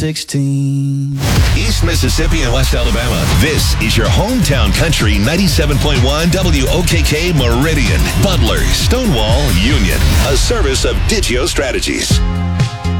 16. East Mississippi and West Alabama. This is your hometown country 97.1 WOKK Meridian, Butler, Stonewall, Union. A service of Digio Strategies.